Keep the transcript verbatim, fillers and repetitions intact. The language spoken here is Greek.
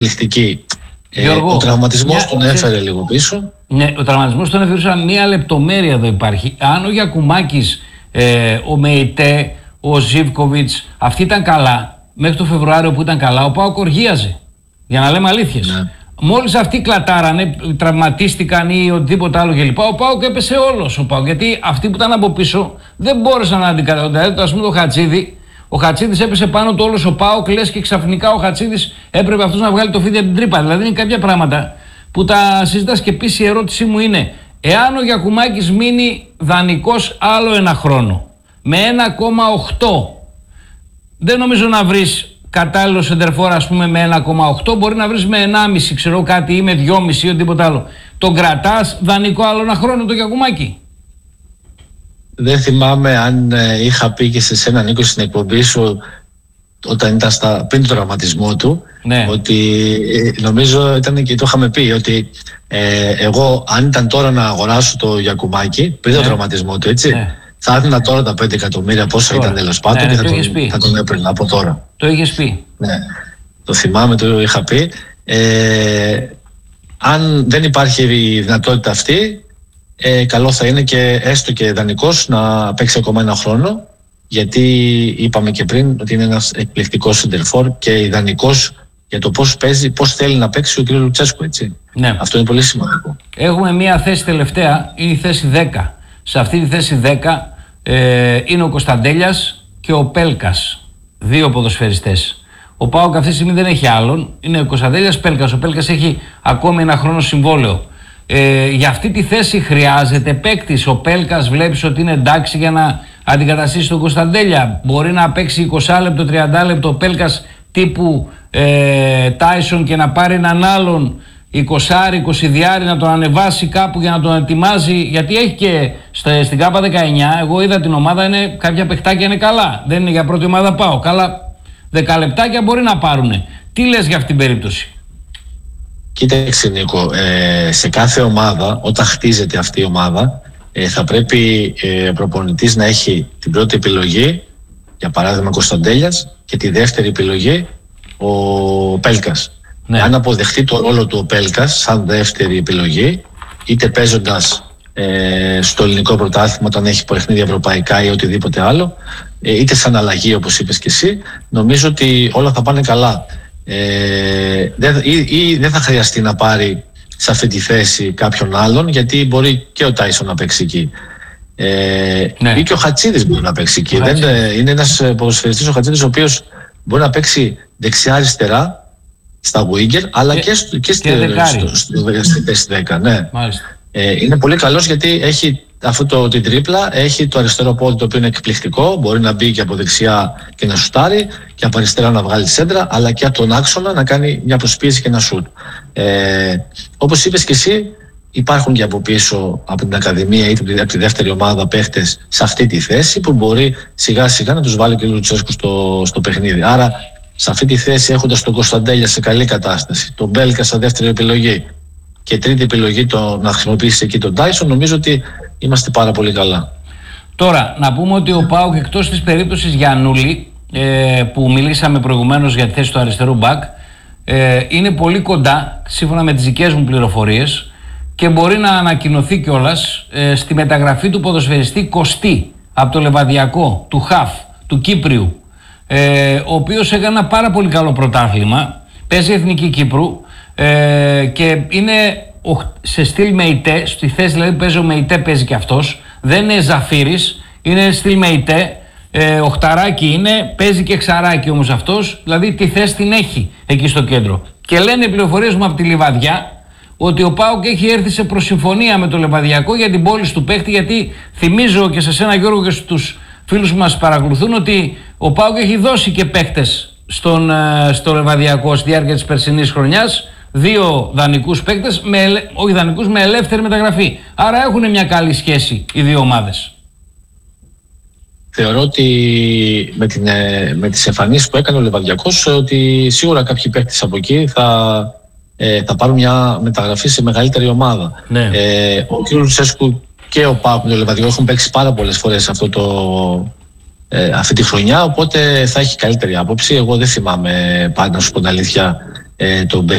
εκπληκτική. Γιώργο, ε, ο τραυματισμός μια... τον έφερε λίγο πίσω. Ναι, ο τραυματισμός τον έφερε. Μία λεπτομέρεια εδώ υπάρχει. Αν ο Γιακουμάκης, ε, ο Μεϊτέ, ο Ζίβκοβιτς, αυτοί ήταν καλά, μέχρι το Φεβρουάριο που ήταν καλά, ο ΠΑΟΚ οργίαζε. Για να λέμε αλήθειες. Ναι. Μόλις αυτοί κλατάρανε, τραυματίστηκαν ή οτιδήποτε άλλο κλπ. Ο ΠΑΟΚ έπεσε όλος ο ΠΑΟΚ. Γιατί αυτοί που ήταν από πίσω δεν μπόρεσαν να αντικαταστήσουν. Δηλαδή, ας πούμε, το Χατσίδη, ο Χατσίδης έπεσε πάνω του όλος ο ΠΑΟΚ, λες και ξαφνικά ο Χατσίδης έπρεπε αυτός να βγάλει το φίδι από την τρύπα. Δηλαδή, είναι κάποια πράγματα που τα συζητάς. Και επίσης η ερώτησή μου είναι, εάν ο Γιακουμάκης μείνει δανεικός άλλο ένα χρόνο με ένα κόμμα οκτώ, δεν νομίζω να βρεις κατάλληλο σεντερφόρ, ας πούμε, με ένα κόμμα οκτώ, μπορεί να βρεις με ενάμιση, ξέρω κάτι, ή με δυόμιση ή οτιδήποτε άλλο. Τον κρατάς δανεικό άλλο ένα χρόνο το Γιακουμάκη? Δεν θυμάμαι αν ε, είχα πει και σε σένα, Νίκο, στην εκπομπή σου, όταν ήταν στα, πριν τον τραυματισμό του, ναι. ότι ε, νομίζω ήταν και το είχαμε πει, ότι ε, εγώ αν ήταν τώρα να αγοράσω το Γιακουμάκη πριν ναι. τον τραυματισμό του, έτσι, ναι. θα έδινα τώρα τα πέντε εκατομμύρια πόσα τώρα. Ήταν τέλος πάντων, ναι, και θα τον, θα τον έπαιρνα από τώρα. Το είχες πει. Ναι, το θυμάμαι, το είχα πει. Ε, αν δεν υπάρχει η δυνατότητα αυτή, ε, καλό θα είναι και έστω και δανεικός να παίξει ακόμα ένα χρόνο, γιατί είπαμε και πριν ότι είναι ένας εκπληκτικός σεντερφόρ και ιδανικός για το πώς παίζει, πώς θέλει να παίξει ο κ. Λουτσέσκου, έτσι. Ναι. Αυτό είναι πολύ σημαντικό. Έχουμε μία θέση τελευταία, είναι η θέση δέκα. Σε αυτή τη θέση δέκα ε, είναι ο Κωνσταντέλιας και ο Πέλκας, δύο ποδοσφαιριστές. Ο ΠΑΟΚ αυτή τη στιγμή δεν έχει άλλον, είναι ο Κωνσταντέλιας, Πέλκας. Ο Πέλκας έχει ακόμη ένα χρόνο συμβόλαιο. Ε, για αυτή τη θέση χρειάζεται παίκτης. Ο Πέλκας βλέπεις ότι είναι εντάξει για να αντικαταστήσει τον Κωνσταντέλια? Μπορεί να παίξει είκοσι λεπτό, τριάντα λεπτό ο Πέλκας τύπου Τάισον ε, και να πάρει έναν άλλον είκοσι είκοσι διάρι να τον ανεβάσει κάπου για να τον ετοιμάζει? Γιατί έχει και στο, στην ΚΑΠΑ δεκαεννιά, εγώ είδα την ομάδα, είναι, κάποια παιχτάκια είναι καλά. Δεν είναι για πρώτη ομάδα πάω. Καλά, δέκα λεπτάκια μπορεί να πάρουνε. Τι λες για αυτήν την περίπτωση? Κοίταξε, Νίκο, ε, σε κάθε ομάδα, όταν χτίζεται αυτή η ομάδα, ε, θα πρέπει ε, ο προπονητής να έχει την πρώτη επιλογή, για παράδειγμα Κωνσταντέλιας, και τη δεύτερη επιλογή ο Πέλκας. Ναι. Αν αποδεχτεί το ρόλο του ο Πέλκας σαν δεύτερη επιλογή, είτε παίζοντας ε, στο ελληνικό πρωτάθλημα όταν έχει παιχνίδια ευρωπαϊκά ή οτιδήποτε άλλο, ε, είτε σαν αλλαγή όπως είπες και εσύ, νομίζω ότι όλα θα πάνε καλά. Ε, δεν, ή, ή δεν θα χρειαστεί να πάρει σε αυτή τη θέση κάποιον άλλον, γιατί μπορεί και ο Τάισον να παίξει εκεί. Ε, ναι. Ή και ο Χατσίδης μπορεί να παίξει εκεί. Δεν, είναι ένας ποδοσφαιριστής ο Χατσίδης, ο οποίος μπορεί να παίξει δεξιά-αριστερά στα winger, αλλά και, και, στο, και, και στο, στο, στη θέση δέκα. Ναι. Ε, είναι πολύ καλός γιατί έχει αυτό το, την τρίπλα, έχει το αριστερό πόδι το οποίο είναι εκπληκτικό, μπορεί να μπει και από δεξιά και να σουτάρει και από αριστερά να βγάλει σέντρα, αλλά και από τον άξονα να κάνει μια προσπίεση και ένα σουτ. Ε, όπως είπες και εσύ, υπάρχουν και από πίσω από την Ακαδημία ή από τη δεύτερη ομάδα παίχτες σε αυτή τη θέση που μπορεί σιγά σιγά να τους βάλει και ο Λουτσέσκου στο, στο παιχνίδι. Άρα σε αυτή τη θέση, έχοντας τον Κωνσταντέλια σε καλή κατάσταση, τον Μπέλκα σαν δεύτερη επιλογή και τρίτη επιλογή το, να χρησιμοποιήσει εκεί τον Τάισον, νομίζω ότι είμαστε πάρα πολύ καλά. Τώρα, να πούμε ότι ο ΠΑΟΚ, εκτός της περίπτωσης Γιαννούλη, ε, που μιλήσαμε προηγουμένως για τη θέση του αριστερού μπακ, ε, είναι πολύ κοντά, σύμφωνα με τις δικές μου πληροφορίες, και μπορεί να ανακοινωθεί κιόλας ε, στη μεταγραφή του ποδοσφαιριστή Κωστή από το Λεβαδιακό, του Χαφ, του Κύπριου, ε, ο οποίος έκανε ένα πάρα πολύ καλό πρωτάθλημα, παίζει Εθνική Κύπρου ε, και είναι σε στυλ Μεϊτέ, στη θέση δηλαδή παίζει ο Μεϊτέ, παίζει και αυτός, δεν είναι Ζαφύρης, είναι στυλ Μεϊτέ, ε, οχταράκι είναι, παίζει και εξαράκι όμως αυτός, δηλαδή τη θέση την έχει εκεί στο κέντρο. Και λένε οι πληροφορίες μου από τη Λιβαδιά ότι ο ΠΑΟΚ έχει έρθει σε προσυμφωνία με το Λεβαδιακό για την πώληση του παίχτη, γιατί θυμίζω και σε σένα, Γιώργο, και στους φίλους που μας παρακολουθούν ότι ο ΠΑΟΚ έχει δώσει και παίχτες στον, στο Λεβαδιακό στη διάρκεια της περσινής χρονιάς, δύο δανεικούς παίκτες, με, όχι δανεικούς, με ελεύθερη μεταγραφή. Άρα έχουν μια καλή σχέση οι δύο ομάδες. Θεωρώ ότι με, την, με τις εμφανίσεις που έκανε ο Λεβαδιακός, ότι σίγουρα κάποιοι παίκτες από εκεί θα, ε, θα πάρουν μια μεταγραφή σε μεγαλύτερη ομάδα. Ναι. Ε, ο κ. Λουτσέσκου και ο ΠΑΟΚ με το Λεβαδιακό έχουν παίξει πάρα πολλές φορές αυτό το, ε, αυτή τη χρονιά, οπότε θα έχει καλύτερη άποψη. Εγώ δεν θυμάμαι, πάντα να σου πω την αλήθεια, ε, τον